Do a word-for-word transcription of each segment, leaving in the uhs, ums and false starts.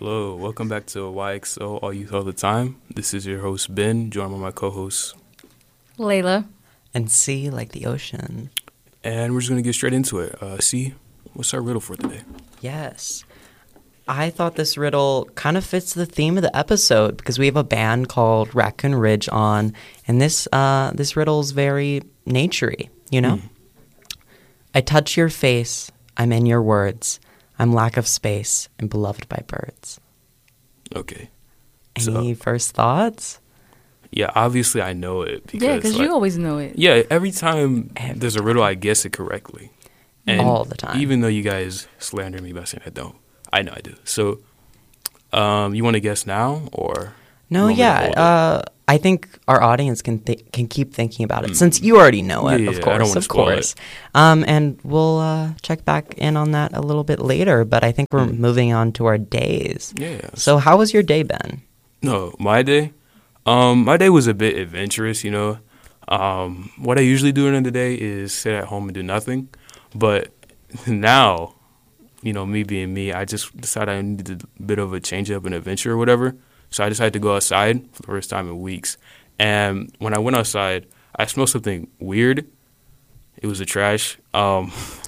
Hello, welcome back to Y X O, All Youth All the Time. This is your host, Ben, joined by my co-host, Layla. And sea like the ocean. And we're just going to get straight into it. Uh, C, what's our riddle for today? Yes. I thought this riddle kind of fits the theme of the episode because we have a band called Raccoon Ridge on, and this uh, this riddle's very naturey, you know? Mm. I touch your face, I'm in your words. I'm lack of space and beloved by birds. Okay. Any so, first thoughts? Yeah, obviously I know it. Because, yeah, because like, you always know it. Yeah, every time every there's a riddle, I guess it correctly. And all the time. Even though you guys slander me by saying I don't, I know I do. So, um, you want to guess now or? No, yeah. Uh, I think our audience can th- can keep thinking about it mm. since you already know it, yeah, of yeah, course, I don't want of to spoil course. It. Um, and we'll uh, check back in on that a little bit later. But I think we're mm. moving on to our days. Yeah. So, how was your day, Ben? No, my day. Um, my day was a bit adventurous. You know, um, what I usually do during the day is sit at home and do nothing. But now, you know, me being me, I just decided I needed a bit of a change up and adventure or whatever. So I decided to go outside for the first time in weeks. And when I went outside, I smelled something weird. It was the trash. Um,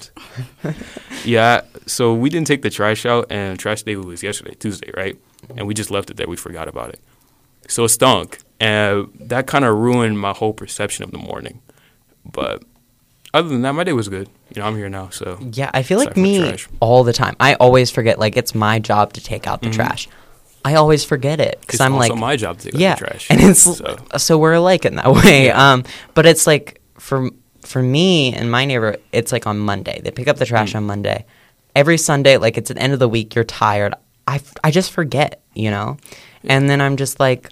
yeah, so we didn't take the trash out, and trash day was yesterday, Tuesday, right? And we just left it there. We forgot about it. So it stunk. And that kind of ruined my whole perception of the morning. But other than that, my day was good. You know, I'm here now, so. Yeah, I feel like me all the time. I always forget, like, it's my job to take out the mm-hmm. trash. I always forget it because I'm like, it's also my job to take yeah, out the trash. And it's so, so we're alike in that way. Yeah. Um, but it's like for for me and my neighbor, it's like on Monday. They pick up the trash mm. on Monday. Every Sunday, like it's at the end of the week, you're tired. I, I just forget, you know, yeah. And then I'm just like,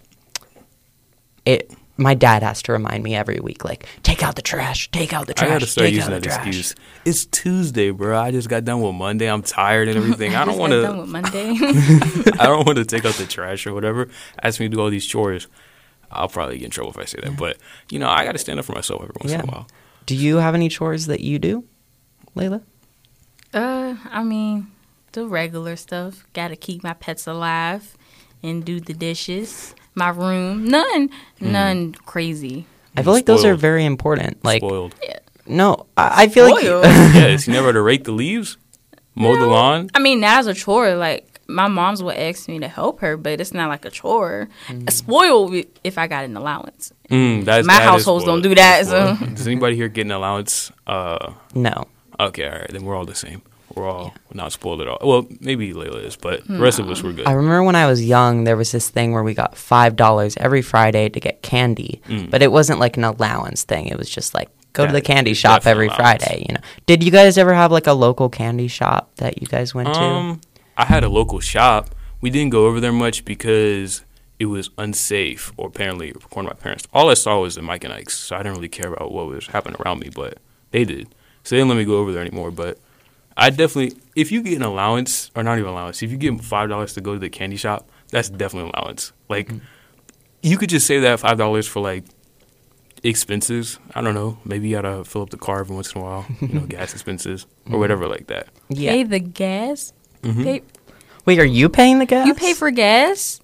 it. My dad has to remind me every week, like, take out the trash, take out the trash, I gotta start take using out that the trash. excuse. It's Tuesday, bro. I just got done with Monday. I'm tired and everything. I, I don't want to. done with Monday. I don't want to take out the trash or whatever. Ask me to do all these chores. I'll probably get in trouble if I say that. But you know, I got to stand up for myself every once yeah. in a while. Do you have any chores that you do, Layla? Uh, I mean, the regular stuff. Got to keep my pets alive and do the dishes. My room, none, none mm. crazy. I feel like Spoiled. those are very important. Like, Spoiled. Yeah. No, I, I feel Spoiled. like yes. You never had to rake the leaves, mow no. the lawn. I mean, that's a chore. Like my mom's would ask me to help her, but it's not like a chore. Mm. A spoiled if I got an allowance. Mm, that's, my that households don't do that. So. Does anybody here get an allowance? Uh, no. Okay, all right. Then we're all the same. We're all yeah. not spoiled at all. Well, maybe Layla is, but the rest no. of us were good. I remember when I was young, there was this thing where we got five dollars every Friday to get candy. Mm. But it wasn't like an allowance thing. It was just like, go that to the candy shop every Friday. You know. Did you guys ever have like a local candy shop that you guys went um, to? I had a local shop. We didn't go over there much because it was unsafe, or apparently, according to my parents. All I saw was the Mike and Ike's, so I didn't really care about what was happening around me, but they did. So they didn't let me go over there anymore, but I definitely, if you get an allowance, or not even allowance, if you get five dollars to go to the candy shop, that's definitely an allowance. Like, mm-hmm. you could just save that five dollars for, like, expenses. I don't know. Maybe you got to fill up the car every once in a while, you know, gas expenses, or whatever like that. Yeah. Pay the gas? Mm-hmm. Pay- Wait, are you paying the gas? You pay for gas?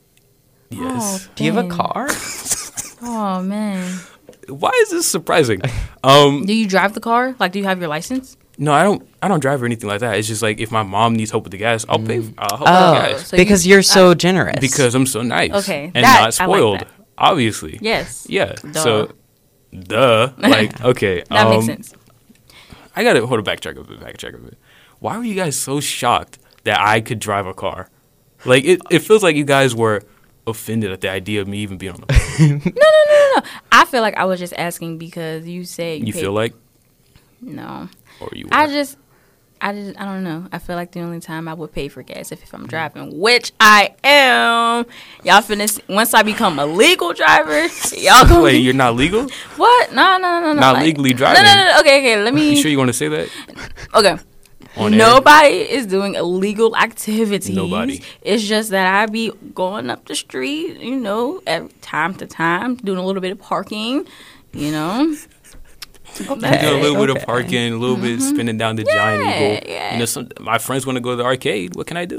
Yes. Oh, do you have a car? Oh, man. Why is this surprising? Um, do you drive the car? Like, do you have your license? No, I don't. I don't drive or anything like that. It's just like if my mom needs help with the gas, I'll pay. I'll help oh, with the gas. So because you, you're so uh, generous. Because I'm so nice. Okay, and that, not spoiled. I like that. Obviously. Yes. Yeah. Duh. So, duh. Like, okay. that um, makes sense. I gotta hold a backtrack a bit. Backtrack a bit. Why were you guys so shocked that I could drive a car? Like, it. It feels like you guys were offended at the idea of me even being on the no, no, no, no, no. I feel like I was just asking because you said you, you paid. feel like. No. Or you. I just. I just, I don't know. I feel like the only time I would pay for gas if, if I'm driving, which I am. Y'all finna see, once I become a legal driver, y'all gonna Wait, be, you're not legal? What? No, no, no, no. Not like, legally driving. No, no, no, no. Okay, okay. Let me. You sure you want to say that? Okay. On air? Nobody is doing illegal activities. Nobody. It's just that I be going up the street, you know, every time to time, doing a little bit of parking, you know. Okay. Do a little okay. bit of parking, a little mm-hmm. bit spinning down the yeah, Giant Eagle. Yeah. You know, some my friends want to go to the arcade. What can I do?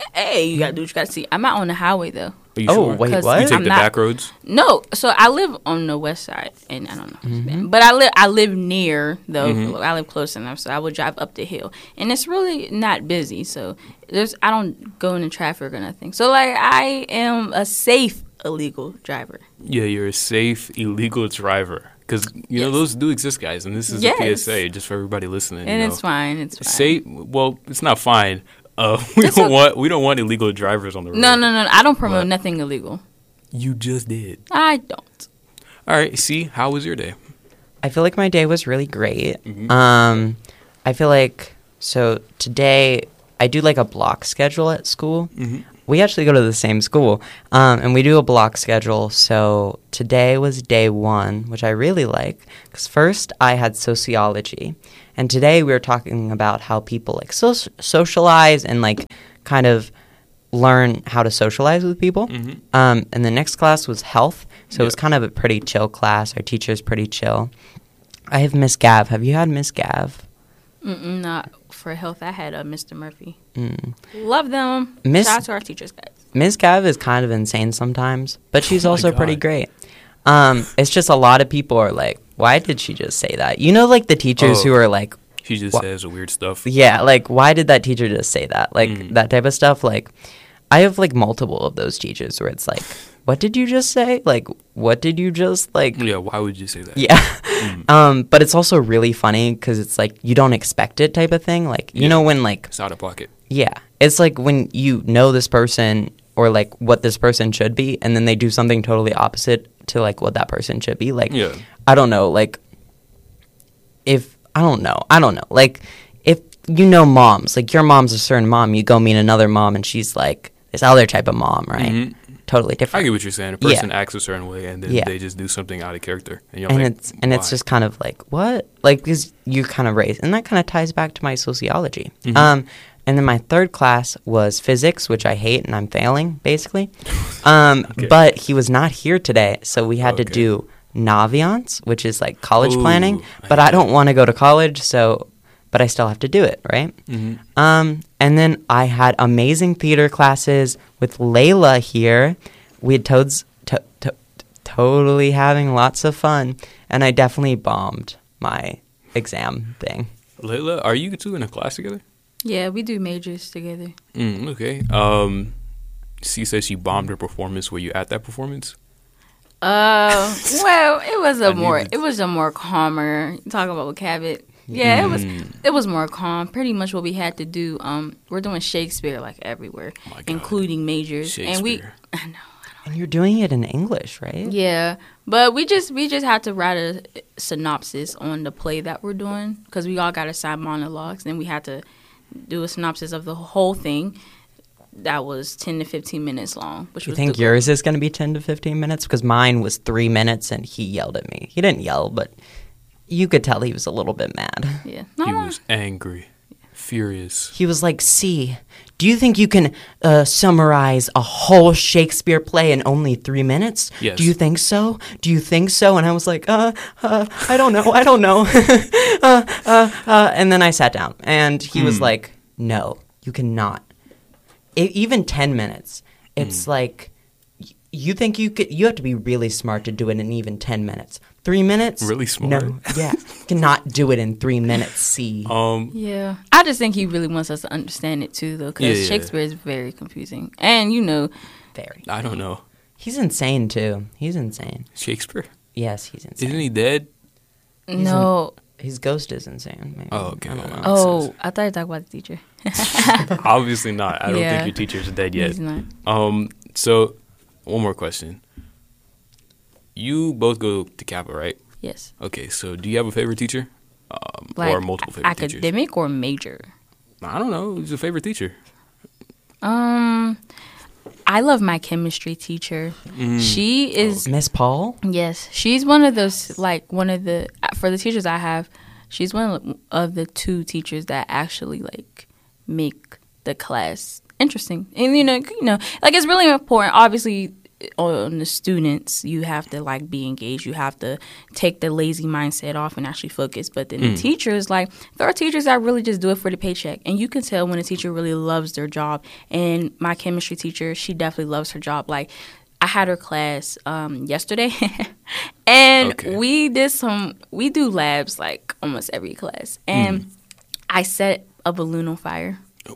Hey, you gotta do what you gotta see. I'm not on the highway though. Are you Oh, sure? wait, 'Cause what? You take I'm the not- back roads? No, so I live on the west side, and I don't know, Mm-hmm. but I live I live near though. Mhm. I live close enough, so I would drive up the hill, and it's really not busy. So there's I don't go into traffic or nothing. So like I am a safe illegal driver. Yeah, you're a safe illegal driver. Because, you know, Yes. those do exist, guys. And this is Yes. a P S A just for everybody listening. And you it's know. fine. It's fine. Safe, well, it's not fine. Uh, we It's don't okay. want we don't want illegal drivers on the road. No, no, no. I don't promote But- nothing illegal. You just did. I don't. All right. See, how was your day? I feel like my day was really great. Mhm. Um, I feel like so today I do like a block schedule at school. Mm-hmm. We actually go to the same school, um, and we do a block schedule. So today was day one, which I really like, because first I had sociology, and today we were talking about how people like so- socialize and like kind of learn how to socialize with people. Mhm. Um, and the next class was health, so it was Yeah. kind of a pretty chill class. Our teacher's pretty chill. I have Miss Gav. Have you had Miss Gav? Mm-mm, not for health. I had a uh, Mister Murphy. Mm. Love them. Miss- Shout out to our teachers, guys. Miss Gav is kind of insane sometimes, but she's Oh my also pretty God. great. Um, it's just a lot of people are like, why did she just say that? You know, like the teachers Oh. who are like, She just Wha- says weird stuff. yeah, like, why did that teacher just say that? Like, Mm. that type of stuff. Like, I have like multiple of those teachers where it's like, what did you just say? Like, what did you just, like, Yeah, why would you say that? yeah. Mm. um, but it's also really funny because it's like, you don't expect it type of thing. Like, you Yeah. know, when like, It's out of pocket. yeah, it's like when you know this person or like what this person should be, and then they do something totally opposite to like what that person should be. Like, Yeah. I don't know, like if I don't know, I don't know, like if you know moms, like your mom's a certain mom, you go meet another mom, and she's like this other type of mom, right? Mhm. Totally I different. get what you're saying. A Yeah. person acts a certain way, and then Yeah. they just do something out of character, and you're and like, it's and it's why? just kind of like what, like because you kind of raised, and that kind of ties back to my sociology. Mhm. Um, and then my third class was physics, which I hate, and I'm failing basically. Um, Okay. but he was not here today, so we had to Okay. do Naviance, which is like college Ooh, planning. I But hate I don't want to go to college, so but I still have to do it, right? Mhm. Um, and then I had amazing theater classes with Layla here. We had toads to, to, totally having lots of fun, and I definitely bombed my exam thing. Layla, are you two in a class together? Yeah, we do majors together. Mm, okay. Um, she says she bombed her performance. Were you at that performance? Uh, well, it was I a more needed- it was a more calmer. Talking about with Cabot. Yeah, it was Mm. it was more calm. Pretty much what we had to do. Um, we're doing Shakespeare like everywhere, Oh my God. including majors, and we. Shakespeare. I know. And you're doing it in English, right? Yeah, but we just we just had to write a synopsis on the play that we're doing because we all got assigned monologues, and we had to do a synopsis of the whole thing. That was ten to fifteen minutes long. Which Do you was think the- yours is going to be ten to fifteen minutes? Because mine was three minutes, and he yelled at me. He didn't yell, but you could tell he was a little bit mad. Yeah, He no, no. was angry, furious. He was like, "See, do you think you can uh, summarize a whole Shakespeare play in only three minutes? Yes. Do you think so? Do you think so?" And I was like, "Uh, uh I don't know. I don't know." uh, uh, uh, and then I sat down, and he was Hmm. like, "No, you cannot. E even ten minutes. It's like." y- You think you could? You have to be really smart to do it in even ten minutes. Three minutes? Really smart? No, yeah, cannot do it in three minutes. See, Um, Yeah, I just think he really wants us to understand it too, though, because Yeah, yeah. Shakespeare is very confusing, and you know, very. I don't know. He's insane too. He's insane. Shakespeare? Yes, he's insane. Isn't he dead? no. His ghost is insane. Maybe. Oh, okay. I don't know. Makes Oh, sense. I thought you were talking about the teacher. Obviously not. I don't Yeah. think your teacher's dead yet. He's not. Um, so one more question. You both go to Kappa, right? Yes, Okay, so do you have a favorite teacher? Um, like or multiple favorite teachers? academic or major. I don't know. Who's your favorite teacher? Um, I love my chemistry teacher. Mm. She is Miss Paul? yes, she's one of those like one of the for the teachers I have. She's one of- of the two teachers that actually like make the class interesting, and you know, you know, like it's really important. Obviously, on the students, you have to like be engaged. You have to take the lazy mindset off and actually focus. But then mm. the teachers, like there are teachers that really just do it for the paycheck, and you can tell when a teacher really loves their job. And my chemistry teacher, she definitely loves her job. Like I had her class um, yesterday, and okay. we did some. We do labs like almost every class, and mm. I set a balloon on fire.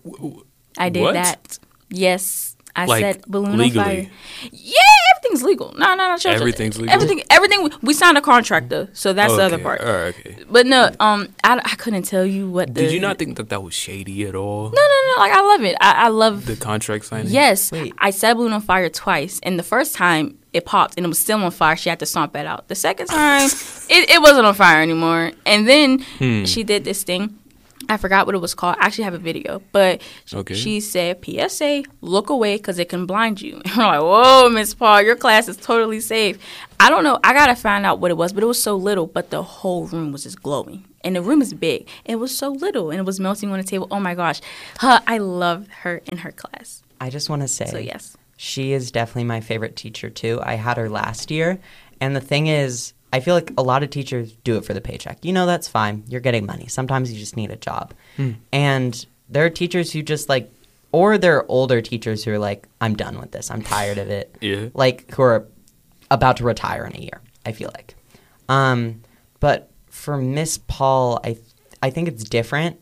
I did what? that. Yes. I like, set balloon legally. on fire. Yeah, everything's legal. No, no, no. Sure, everything's legal. Everything, everything. We signed a contract though, so that's okay. the other part. All right, okay. But no, um, I, I couldn't tell you what. The, Did you not think that that was shady at all? No, no, no. Like I love it. I, I love the contract signing. Yes, Wait. I set a balloon on fire twice, and the first time it popped and it was still on fire. She had to stomp that out. The second time, it, it wasn't on fire anymore. And then hmm. she did this thing. I forgot what it was called. I actually have a video. But okay. she said, P S A, look away because it can blind you. And we're like, whoa, Miss Paul, your class is totally safe. I don't know. I got to find out what it was. But it was so little. But the whole room was just glowing. And the room is big. It was so little. And it was melting on the table. Oh, my gosh. Huh, I loved her in her class. I just want to say. So, yes. She is definitely my favorite teacher, too. I had her last year. And the thing is, I feel like a lot of teachers do it for the paycheck. You know, that's fine. You're getting money. Sometimes you just need a job. Hmm. And there are teachers who just like, or there are older teachers who are like, I'm done with this. I'm tired of it. Yeah. Like, who are about to retire in a year, I feel like. Um, but for Miss Paul, I, th- I think it's different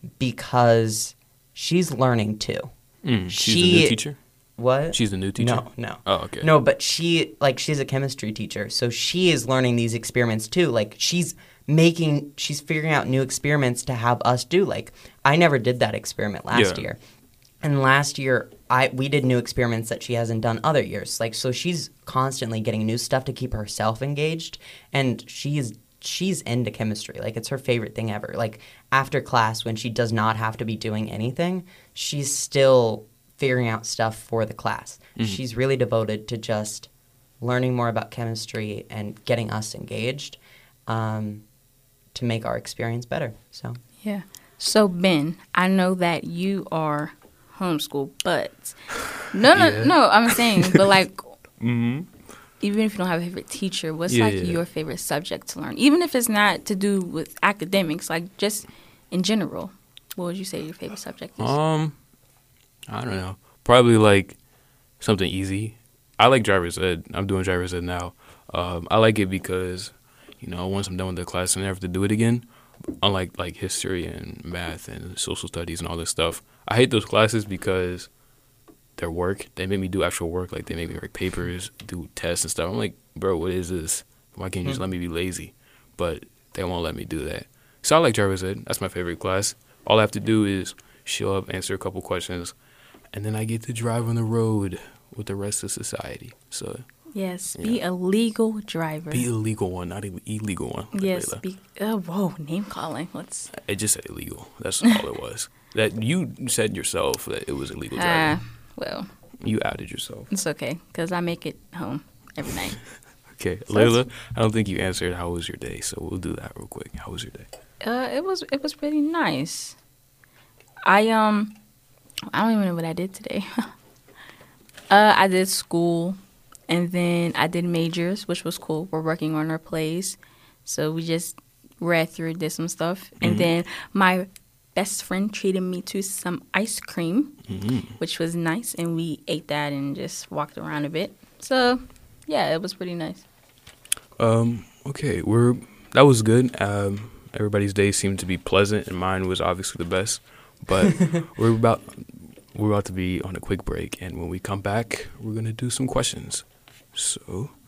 because she's learning too. Mm, she's she, a new teacher? What? She's a new teacher? No, no. Oh, okay. No, but she, like, she's a chemistry teacher, so she is learning these experiments, too. Like, she's making, she's figuring out new experiments to have us do. Like, I never did that experiment last yeah. year. And last year, I we did new experiments that she hasn't done other years. Like, so she's constantly getting new stuff to keep herself engaged, and she's she's into chemistry. Like, it's her favorite thing ever. Like, after class, when she does not have to be doing anything, she's still figuring out stuff for the class. Mm-hmm. She's really devoted to just learning more about chemistry and getting us engaged um, to make our experience better. So yeah. So Ben, I know that you are homeschooled, but no, no, yeah. no. I'm saying, but like, mm-hmm. even if you don't have a favorite teacher, what's yeah, like yeah. your favorite subject to learn? Even if it's not to do with academics, like just in general, what would you say your favorite subject is? Um. I don't know. Probably like something easy. I like driver's ed. I'm doing driver's ed now. Um, I like it because, you know, once I'm done with the class, I never have to do it again. Unlike like history and math and social studies and all this stuff. I hate those classes because they're work. They make me do actual work. Like they make me write papers, do tests and stuff. I'm like, bro, what is this? Why can't you just let me be lazy? But they won't let me do that. So I like driver's ed. That's my favorite class. All I have to do is show up, answer a couple questions, and then I get to drive on the road with the rest of society. So yes, yeah. be a legal driver. Be a legal one, not an illegal one. Like yes. Be, uh, whoa, name calling. Let's. It just said illegal. That's all it was. That you said yourself that it was illegal driving. Uh, well. You outed yourself. It's okay, because I make it home every night. Okay, so Layla, I don't think you answered how was your day, so we'll do that real quick. How was your day? Uh, it was it was pretty nice. I um. I don't even know what I did today. uh, I did school, and then I did majors, which was cool. We're working on our plays, so we just read through, did some stuff. Mm-hmm. And then my best friend treated me to some ice cream, mm-hmm. which was nice, and we ate that and just walked around a bit. So, yeah, it was pretty nice. Um. Okay, we're that was good. Um, everybody's day seemed to be pleasant, and mine was obviously the best. But we're about we're about to be on a quick break, and when we come back, we're gonna do some questions. So.